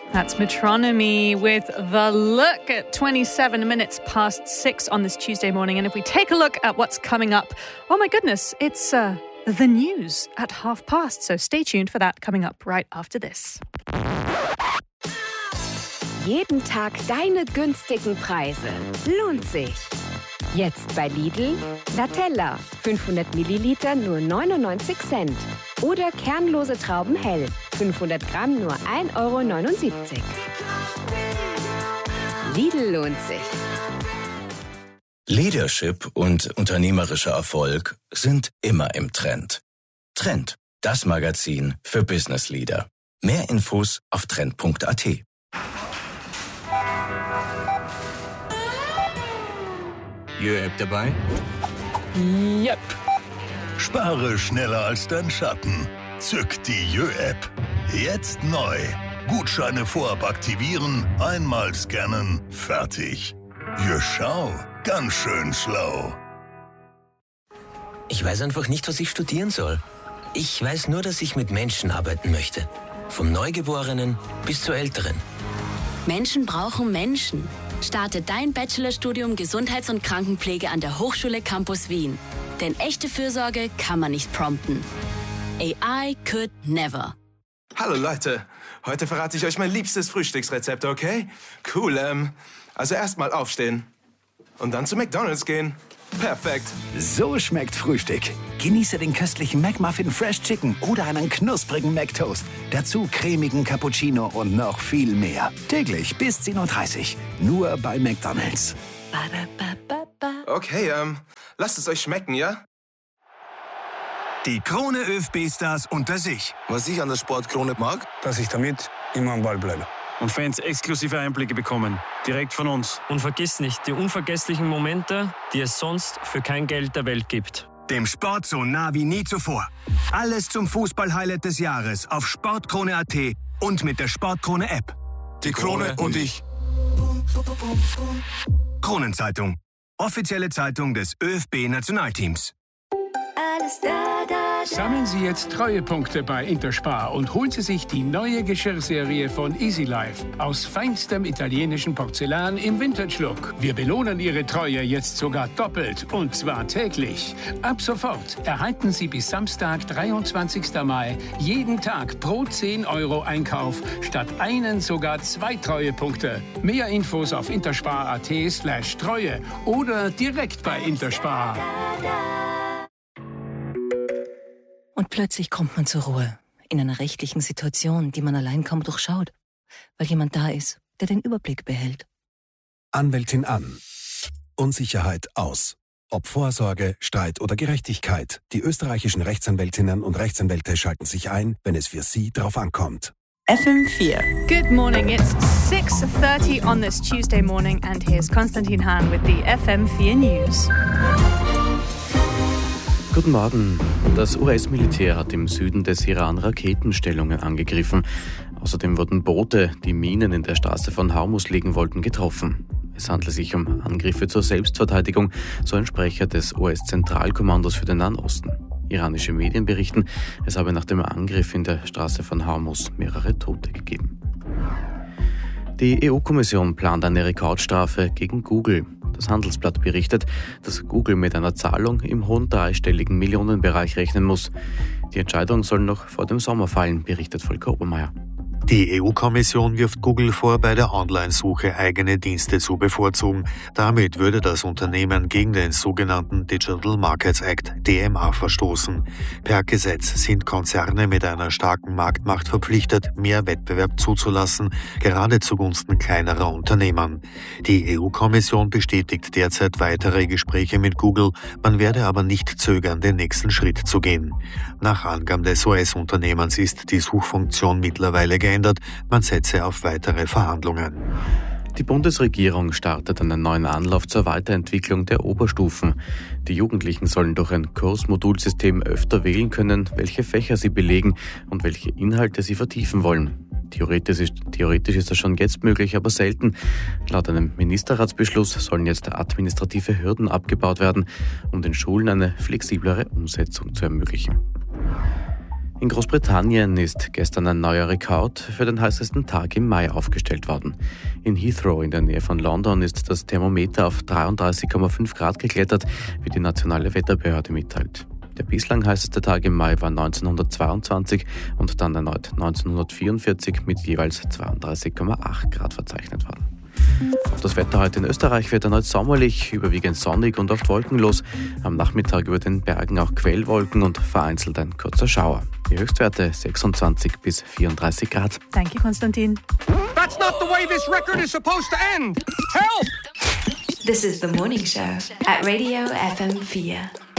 That's Metronomy with The Look at 27 minutes past 6 on this Tuesday morning. And if we take a look at what's coming up, oh my goodness, it's the news at past. So stay tuned for that coming up right after this. Jeden Tag deine günstigen Preise. Lohnt sich. Jetzt bei Lidl Latella, 500 Milliliter nur 99 Cent. Oder kernlose Trauben hell, 500 Gramm nur 1,79 Euro. Lidl lohnt sich. Leadership und unternehmerischer Erfolg sind immer im Trend. Trend, das Magazin für Business Leader. Mehr Infos auf trend.at. Jö-App dabei? Yep. Spare schneller als dein Schatten. Zück die Jö-App. Jetzt neu. Gutscheine vorab aktivieren, einmal scannen, fertig. Jö, schau, ganz schön schlau. Ich weiß einfach nicht, was ich studieren soll. Ich weiß nur, dass ich mit Menschen arbeiten möchte. Vom Neugeborenen bis zur Älteren. Menschen brauchen Menschen. Starte dein Bachelorstudium Gesundheits- und Krankenpflege an der Hochschule Campus Wien. Denn echte Fürsorge kann man nicht prompten. AI could never. Hallo Leute, heute verrate ich euch mein liebstes Frühstücksrezept, okay? Cool, also erstmal aufstehen und dann zu McDonald's gehen. Perfekt. So schmeckt Frühstück. Genieße den köstlichen McMuffin Fresh Chicken oder einen knusprigen McToast. Dazu cremigen Cappuccino und noch viel mehr. Täglich bis 10:30 Uhr. Nur bei McDonald's. Okay, lasst es euch schmecken, ja? Die Krone ÖFB-Stars unter sich. Was ich an der Sportkrone mag, Dass ich damit immer am Ball bleibe. Und Fans exklusive Einblicke bekommen. Direkt von uns. Und vergiss nicht, die unvergesslichen Momente, die es sonst für kein Geld der Welt gibt. Dem Sport so nah wie nie zuvor. Alles zum Fußball-Highlight des Jahres auf sportkrone.at und mit der Sportkrone-App. die Krone und ich. Kronenzeitung. Offizielle Zeitung des ÖFB-Nationalteams. Sammeln Sie jetzt Treuepunkte bei Interspar und holen Sie sich die neue Geschirrserie von Easy Life aus feinstem italienischen Porzellan im Vintage-Look. Wir belohnen Ihre Treue jetzt sogar doppelt und zwar täglich. Ab sofort erhalten Sie bis Samstag, 23. Mai, jeden Tag pro 10 Euro Einkauf statt einen sogar 2 Treuepunkte. Mehr Infos auf interspar.at/Treue oder direkt bei Interspar. Und plötzlich kommt man zur Ruhe in einer rechtlichen Situation, die man allein kaum durchschaut, weil jemand da ist, der den Überblick behält. Anwältin an. Unsicherheit aus. Ob Vorsorge, Streit oder Gerechtigkeit, die österreichischen Rechtsanwältinnen und Rechtsanwälte schalten sich ein, wenn es für sie drauf ankommt. FM4. Good morning. It's 6:30 on this Tuesday morning and here's Konstantin Hahn with the FM4 News. Guten Morgen. Das US-Militär hat im Süden des Iran Raketenstellungen angegriffen. Außerdem wurden Boote, die Minen in der Straße von Hormuz legen wollten, getroffen. Es handelt sich um Angriffe zur Selbstverteidigung, so ein Sprecher des US-Zentralkommandos für den Nahen Osten. Iranische Medien berichten, es habe nach dem Angriff in der Straße von Hormuz mehrere Tote gegeben. Die EU-Kommission plant eine Rekordstrafe gegen Google. Das Handelsblatt berichtet, dass Google mit einer Zahlung im hohen dreistelligen Millionenbereich rechnen muss. Die Entscheidung soll noch vor dem Sommer fallen, berichtet Volker Obermeier. Die EU-Kommission wirft Google vor, bei der Online-Suche eigene Dienste zu bevorzugen. Damit würde das Unternehmen gegen den sogenannten Digital Markets Act DMA verstoßen. Per Gesetz sind Konzerne mit einer starken Marktmacht verpflichtet, mehr Wettbewerb zuzulassen, gerade zugunsten kleinerer Unternehmen. Die EU-Kommission bestätigt derzeit weitere Gespräche mit Google, man werde aber nicht zögern, den nächsten Schritt zu gehen. Nach Angaben des US-Unternehmens ist die Suchfunktion mittlerweile geändert, man setze auf weitere Verhandlungen. Die Bundesregierung startet einen neuen Anlauf zur Weiterentwicklung der Oberstufen. Die Jugendlichen sollen durch ein Kursmodulsystem öfter wählen können, welche Fächer sie belegen und welche Inhalte sie vertiefen wollen. Theoretisch ist das schon jetzt möglich, aber selten. Laut einem Ministerratsbeschluss sollen jetzt administrative Hürden abgebaut werden, um den Schulen eine flexiblere Umsetzung zu ermöglichen. In Großbritannien ist gestern ein neuer Rekord für den heißesten Tag im Mai aufgestellt worden. In Heathrow in der Nähe von London ist das Thermometer auf 33,5 Grad geklettert, wie die nationale Wetterbehörde mitteilt. Der bislang heißeste Tag im Mai war 1922 und dann erneut 1944 mit jeweils 32,8 Grad verzeichnet worden. Das Wetter heute in Österreich wird erneut sommerlich, überwiegend sonnig und oft wolkenlos. Am Nachmittag über den Bergen auch Quellwolken und vereinzelt ein kurzer Schauer. Die Höchstwerte 26 bis 34 Grad. Danke, Konstantin. That's not the way this record is supposed to end. Help! This is the morning show at Radio FM 4.